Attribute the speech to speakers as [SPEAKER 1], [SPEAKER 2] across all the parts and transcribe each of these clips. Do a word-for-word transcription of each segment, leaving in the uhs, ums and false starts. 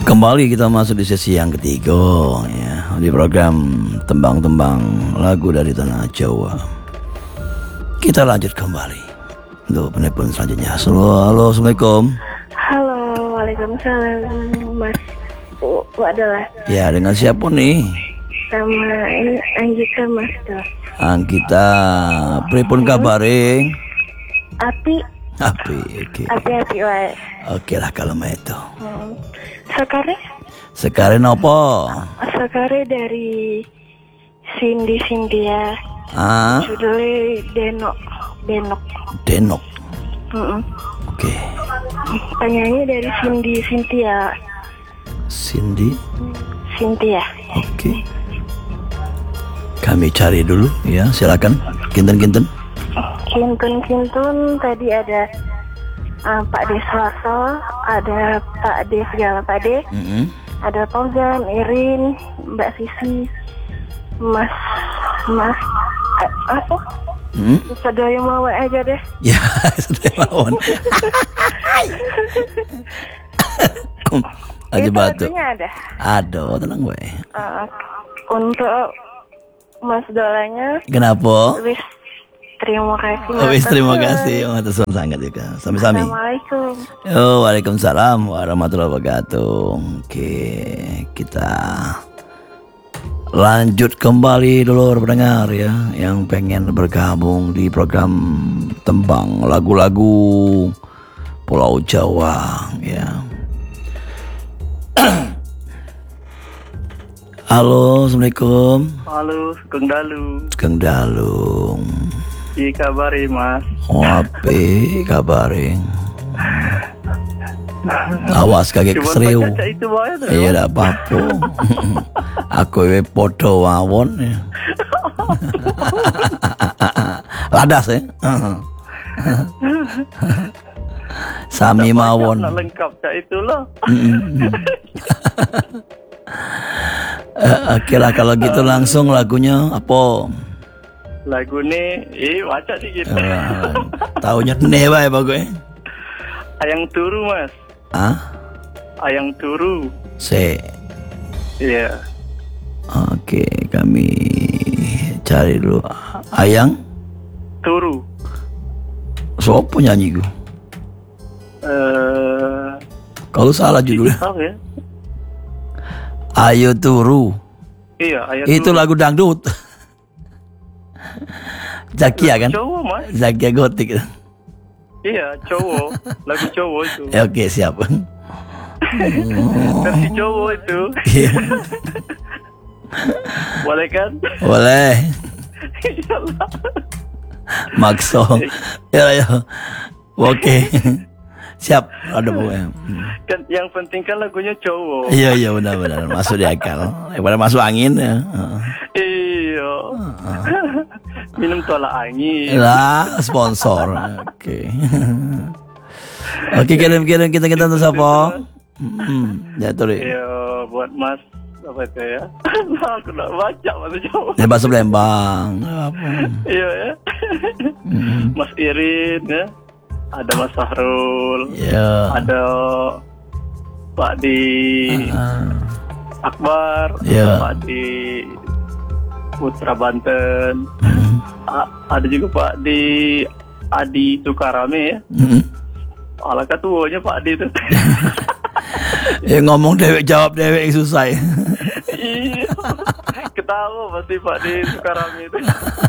[SPEAKER 1] Kembali kita masuk di sesi yang ketiga ya, di program tembang-tembang lagu dari tanah Jawa. Kita lanjut kembali untuk penelpon selanjutnya. Halo, halo, assalamualaikum.
[SPEAKER 2] Halo, waalaikumsalam, Mas. Oh, adalah.
[SPEAKER 1] Ya, dengan siapa nih?
[SPEAKER 2] Sama ini Anggita, Mas. Tuh.
[SPEAKER 1] Anggita, pripun kabare?
[SPEAKER 2] Api.
[SPEAKER 1] Api, oke.
[SPEAKER 2] Api, api, wae.
[SPEAKER 1] Oke lah kalau itu.
[SPEAKER 2] Hmm. Sekare?
[SPEAKER 1] Sekarang apa?
[SPEAKER 2] Sekare dari Cindy Cynthia.
[SPEAKER 1] Ah,
[SPEAKER 2] Judulnya Denok, Denok.
[SPEAKER 1] Denok.
[SPEAKER 2] Mm-mm.
[SPEAKER 1] Oke.
[SPEAKER 2] Penyanyi dari Cindy Cynthia.
[SPEAKER 1] Cindy.
[SPEAKER 2] Cynthia.
[SPEAKER 1] Oke. Kami cari dulu ya, silakan. Kinten-kinten.
[SPEAKER 2] Kintun-kintun tadi ada uh, Pak D Soeharto, ada Pak D segala Pak D,
[SPEAKER 1] Mm-hmm.
[SPEAKER 2] ada Fauzan, Irin, Mbak Sisi, Mas Mas eh, apa?
[SPEAKER 1] Hmm?
[SPEAKER 2] Sadaya mau aja deh.
[SPEAKER 1] Ya, sudah mawon. Aja
[SPEAKER 2] Itu
[SPEAKER 1] batu.
[SPEAKER 2] lagunya ada.
[SPEAKER 1] Ada, tenang gue.
[SPEAKER 2] Uh, untuk Mas Dolanya,
[SPEAKER 1] Kenapa?
[SPEAKER 2] wis terima kasih.
[SPEAKER 1] Oh, wis,
[SPEAKER 2] Mas.
[SPEAKER 1] terima kasih. Oh, atas sangat juga. Sami-sami.
[SPEAKER 2] Assalamualaikum.
[SPEAKER 1] Oh, waalaikumsalam warahmatullahi wabarakatuh. Oke, kita lanjut kembali dulu pendengar ya, yang pengen bergabung di program tembang lagu-lagu Pulau Jawa ya. Halo, assalamualaikum.
[SPEAKER 3] Halo, Kang Dalu.
[SPEAKER 1] Kang Dalung.
[SPEAKER 3] Di kabari, Mas.
[SPEAKER 1] Wape kabare. Awas kaget keseriu.
[SPEAKER 3] Cuma itu bae tuh.
[SPEAKER 1] Iya, tidak apa-apa. Aku we podo wawon ya. Ladas ya. Sami mawon.
[SPEAKER 3] Nak lengkap cak itulah.
[SPEAKER 1] Uh, Oke lah kalau gitu langsung lagunya apa?
[SPEAKER 3] Lagu ni, eh macam sih gitu.
[SPEAKER 1] Uh, Taunya ne wae bagus.
[SPEAKER 3] Ayang turu, Mas.
[SPEAKER 1] Ah?
[SPEAKER 3] Ayang turu.
[SPEAKER 1] Se.
[SPEAKER 3] Iya.
[SPEAKER 1] Oke, kami cari dulu. Ayang
[SPEAKER 3] Turu.
[SPEAKER 1] Sopo nyanyi gue?
[SPEAKER 3] Eh,
[SPEAKER 1] Kalau salah judulnya.
[SPEAKER 3] tahu ya?
[SPEAKER 1] Ayo turu.
[SPEAKER 3] Iya, ayang
[SPEAKER 1] Itu
[SPEAKER 3] turu.
[SPEAKER 1] lagu dangdut. Zakia kan?
[SPEAKER 3] Cowok, Mas.
[SPEAKER 1] Zakia Gotik.
[SPEAKER 3] Iya, cowok. Lagu cowok itu.
[SPEAKER 1] Ya, oke, siap.
[SPEAKER 3] Versi cowok itu.
[SPEAKER 1] Iya.
[SPEAKER 3] Boleh kan?
[SPEAKER 1] Boleh.
[SPEAKER 3] Iyalah.
[SPEAKER 1] Makso. Ya, ya. Oke. Siap. Ada pokoknya.
[SPEAKER 3] Kan yang penting kan lagunya cowok.
[SPEAKER 1] Iya, iya, benar-benar. Masuk di akal. Daripada masuk angin ya.
[SPEAKER 3] Iya. Minum tolak angin.
[SPEAKER 1] Lah, sponsor. Oke. Oke, kirim-kirim kita-kita untuk siapa? Hmm, ya tuh.
[SPEAKER 3] Iya, buat Mas apa itu ya? Nah, aku nak baca bahasa Jawa.
[SPEAKER 1] Ya bahasa Lembang. Apa?
[SPEAKER 3] Iya ya. Mas Irin ya. Ada Mas Sahrul.
[SPEAKER 1] Ya.
[SPEAKER 3] Ada Pak Di
[SPEAKER 1] Ah.
[SPEAKER 3] Akbar.
[SPEAKER 1] Iya.
[SPEAKER 3] Pak Di Putra Banten.
[SPEAKER 1] Hmm.
[SPEAKER 3] A- ada juga Pak Di Adi Tukarame ya.
[SPEAKER 1] Hmm.
[SPEAKER 3] Ala ketuanya Pak Di itu.
[SPEAKER 1] Ya ngomong dewek jawab dewek susah. Ya.
[SPEAKER 3] Iya. Ketawa pasti Pak Di Tukarame itu.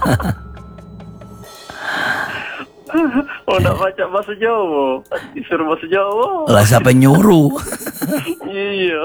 [SPEAKER 3] Oh, nak baca bahasa Jawa. Disuruh bahasa Jawa.
[SPEAKER 1] Lah siapa yang nyuruh?
[SPEAKER 3] Iya.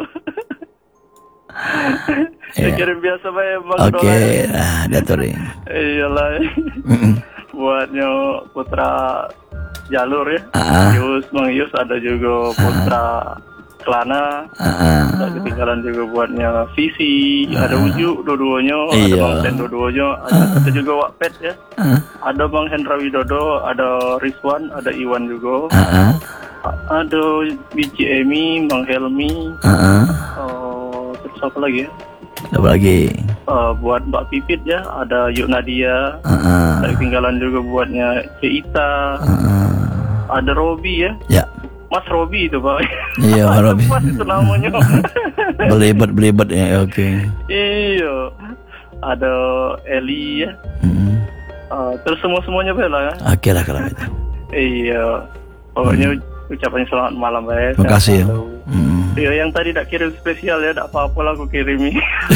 [SPEAKER 1] Iya.
[SPEAKER 3] Saya kirim biasa memang.
[SPEAKER 1] Oke, nah datur ya.
[SPEAKER 3] Iyalah.
[SPEAKER 1] Mm-mm.
[SPEAKER 3] Buatnya Putra Jalur ya.
[SPEAKER 1] Ah.
[SPEAKER 3] Yus, Bang Yus, ada juga Putra Kelana.
[SPEAKER 1] Ah,
[SPEAKER 3] Tak ketinggalan juga buatnya Visi, ada Uju dua-duanya, ada
[SPEAKER 1] Iya.
[SPEAKER 3] Bang Sen dua-duanya, ada, ada juga Wakpet ya.
[SPEAKER 1] ah,
[SPEAKER 3] Ada Bang Hendra Widodo, ada Rizwan, ada Iwan juga.
[SPEAKER 1] ah, ah,
[SPEAKER 3] A- Ada Biji Emi, Bang Helmi,
[SPEAKER 1] ah, ah.
[SPEAKER 3] oh, terus apa lagi ya?
[SPEAKER 1] Apa lagi?
[SPEAKER 3] Eh, buat Mbak Pipit ya, ada Yuk Nadia,
[SPEAKER 1] Ah, ah,
[SPEAKER 3] tak ketinggalan juga buatnya Ceita,
[SPEAKER 1] ah, ah.
[SPEAKER 3] ada Robi ya.
[SPEAKER 1] Ya.
[SPEAKER 3] Mas Robi itu Pak.
[SPEAKER 1] Iya, Mas Robi.
[SPEAKER 3] Mas itu namanya.
[SPEAKER 1] Belibet-belibet ya, oke. Okay.
[SPEAKER 3] Iya. Ada Eli ya.
[SPEAKER 1] Hmm.
[SPEAKER 3] Uh, terus semua-semuanya bela ya.
[SPEAKER 1] Oke lah kalau itu.
[SPEAKER 3] Iya. Pokoknya hmm. ucapannya selamat malam ya.
[SPEAKER 1] Terima kasih ya. Hmm.
[SPEAKER 3] Iya, yang tadi tak kirim spesial ya, tak apa-apa lah aku kirimi.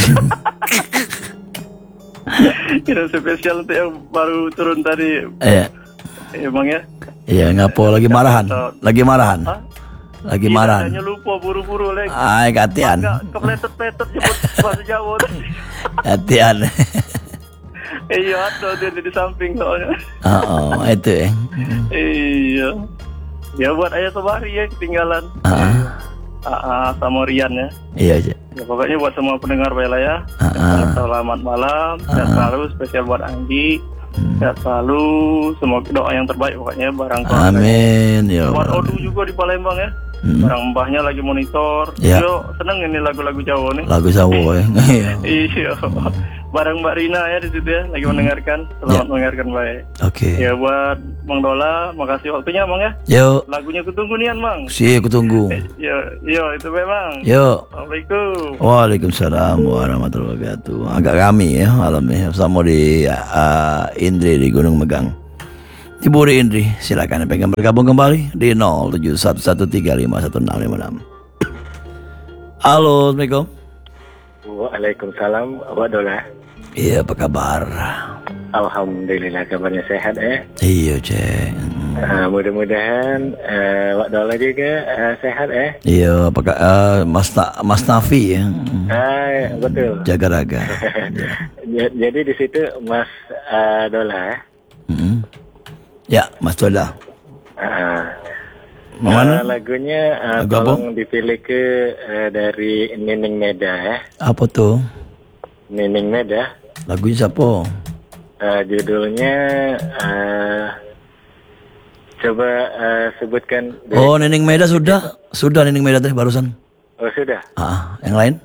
[SPEAKER 3] Kirim spesial untuk yang baru turun tadi.
[SPEAKER 1] Iya.
[SPEAKER 3] Emang ya?
[SPEAKER 1] Iya, ngapo lagi marahan. Lagi marahan.
[SPEAKER 3] Hah?
[SPEAKER 1] Lagi
[SPEAKER 3] Iya,
[SPEAKER 1] marahan.
[SPEAKER 3] hanya lupa buru-buru lagi.
[SPEAKER 1] Ay, katian.
[SPEAKER 3] Kepletet-pletet nyebut bahasa Jawa.
[SPEAKER 1] Katian.
[SPEAKER 3] Iya, ada dia di samping soalnya.
[SPEAKER 1] Oh, itu ya.
[SPEAKER 3] Iya. Ya buat ayah Sobari ya ketinggalan.
[SPEAKER 1] Uh-uh.
[SPEAKER 3] Uh, sama Rian ya.
[SPEAKER 1] Iya aja.
[SPEAKER 3] Ya pokoknya buat semua pendengar Bella ya.
[SPEAKER 1] Uh-uh.
[SPEAKER 3] Selamat malam.
[SPEAKER 1] Uh-uh.
[SPEAKER 3] Dan selalu spesial buat Anggi.
[SPEAKER 1] Hmm.
[SPEAKER 3] Sehat selalu, semua doa yang terbaik pokoknya barang.
[SPEAKER 1] Amin ya
[SPEAKER 3] buat
[SPEAKER 1] Allah.
[SPEAKER 3] Odu juga di Palembang ya.
[SPEAKER 1] Hmm.
[SPEAKER 3] Barang mbahnya lagi monitor.
[SPEAKER 1] Ya.
[SPEAKER 3] Yo seneng ini lagu-lagu Jawa nih.
[SPEAKER 1] Lagu Jawa ya.
[SPEAKER 3] Iya. Barang Mbak Rina ya di situ ya lagi mendengarkan. Selamat
[SPEAKER 1] Ya.
[SPEAKER 3] mendengarkan baik.
[SPEAKER 1] Oke.
[SPEAKER 3] Ya buat Mang Dola, makasih waktunya Mang ya.
[SPEAKER 1] Yo.
[SPEAKER 3] Lagunya kutunggu nian Mang.
[SPEAKER 1] Si aku tunggu.
[SPEAKER 3] Eh, yo, yo itu memang.
[SPEAKER 1] Yo.
[SPEAKER 3] Assalamualaikum.
[SPEAKER 1] Waalaikumsalam warahmatullahi wabarakatuh. Agak kami ya malam ya sama di uh, Indri di Gunung Megang. Ibu Indri, silakan pengen bergabung kembali di nol tujuh satu satu tiga lima satu enam lima enam. Halo, Assalamualaikum.
[SPEAKER 4] Waalaikumsalam, Wak Dola.
[SPEAKER 1] Iya, apa kabar?
[SPEAKER 4] Alhamdulillah kabarnya sehat eh.
[SPEAKER 1] Iya, Cek.
[SPEAKER 4] Uh, mudah-mudahan uh, Wak Dola juga uh, sehat eh.
[SPEAKER 1] Iya, apakah uh, Mas Na- Mas Nafi ya?
[SPEAKER 4] Ah, betul.
[SPEAKER 1] Jaga raga.
[SPEAKER 4] J- Jadi di situ Mas uh, Dola.
[SPEAKER 1] Mm-hmm. Ya, Mas Dola.
[SPEAKER 4] Uh,
[SPEAKER 1] Mana?
[SPEAKER 4] uh, lagunya uh,
[SPEAKER 1] Lagu apa?
[SPEAKER 4] tolong dipilih ke uh, dari Nining Meda eh.
[SPEAKER 1] Apa tuh?
[SPEAKER 4] Nining Meda.
[SPEAKER 1] Lagunya siapa?
[SPEAKER 4] Uh, judulnya uh, coba uh, sebutkan.
[SPEAKER 1] Oh, Nining Meda sudah. Sudah Nining Meda tadi barusan.
[SPEAKER 4] Oh sudah.
[SPEAKER 1] Ah, yang lain?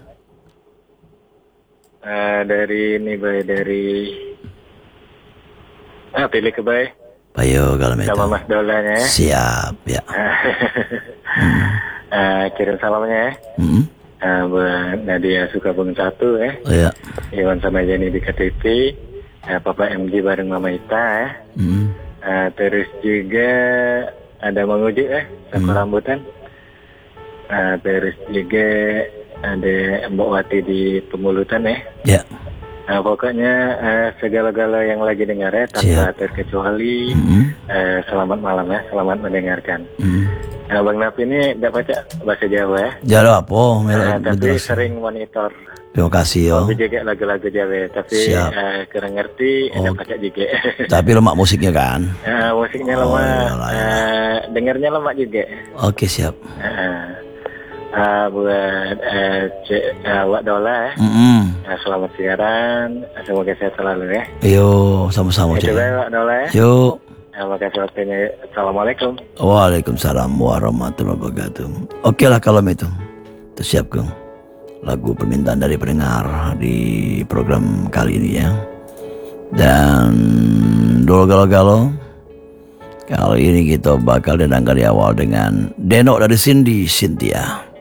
[SPEAKER 4] Uh, dari ini bay dari ah pilih ke bay
[SPEAKER 1] Ayo kalau itu.
[SPEAKER 4] sama Mas Dolanya ya.
[SPEAKER 1] Siap ya.
[SPEAKER 4] hmm. uh, kirim salamnya ya.
[SPEAKER 1] Hmm.
[SPEAKER 4] Uh, buat Nadia Sukabumi satu ya.
[SPEAKER 1] Iya.
[SPEAKER 4] Iwan sama Jenny di K T P. Uh, Papa M G bareng Mama Ita ya.
[SPEAKER 1] Hmm.
[SPEAKER 4] Uh, terus juga ada Mang Uji ya, Saku
[SPEAKER 1] Hmm.
[SPEAKER 4] Rambutan. Uh, terus juga ada Mbak Wati di Pemulutan ya.
[SPEAKER 1] Ya.
[SPEAKER 4] Nah, pokoknya uh, segala-gala yang lagi dengar ya, tanpa
[SPEAKER 1] Siap.
[SPEAKER 4] terkecuali
[SPEAKER 1] Hmm.
[SPEAKER 4] uh, selamat malam ya, selamat mendengarkan.
[SPEAKER 1] Hmm.
[SPEAKER 4] Nah, Bang Nafi ini tidak baca bahasa Jawa ya,
[SPEAKER 1] Jalo apa?
[SPEAKER 4] uh, tapi
[SPEAKER 1] Betul.
[SPEAKER 4] sering monitor.
[SPEAKER 1] Terima kasih yo.
[SPEAKER 4] Tapi juga lagu-lagu Jawa, tapi
[SPEAKER 1] Siap.
[SPEAKER 4] uh, kurang ngerti,
[SPEAKER 1] Oh.
[SPEAKER 4] tidak baca juga.
[SPEAKER 1] Tapi lemak musiknya kan?
[SPEAKER 4] uh, musiknya
[SPEAKER 1] Oh,
[SPEAKER 4] lemah,
[SPEAKER 1] iyalah, ya.
[SPEAKER 4] uh, dengarnya lemah juga.
[SPEAKER 1] Oke siap.
[SPEAKER 4] Uh, uh, buat uh, Cik uh, Wak Dola ya.
[SPEAKER 1] Mm-mm.
[SPEAKER 4] Nah, selamat siaran, semoga sehat selalu ya.
[SPEAKER 1] Yo, sama-sama
[SPEAKER 4] Itu
[SPEAKER 1] Cek.
[SPEAKER 4] ya Wak Dola ya.
[SPEAKER 1] Yo.
[SPEAKER 4] Terima kasih waktunya. Assalamualaikum.
[SPEAKER 1] Waalaikumsalam warahmatullahi wabarakatuh. Oke lah kalau itu. Tersiap Kang. Lagu permintaan dari pendengar di program kali ini ya. Dan dulu galau-galau. Kali ini kita bakal datang dari awal dengan Denok dari Cindy Cynthia.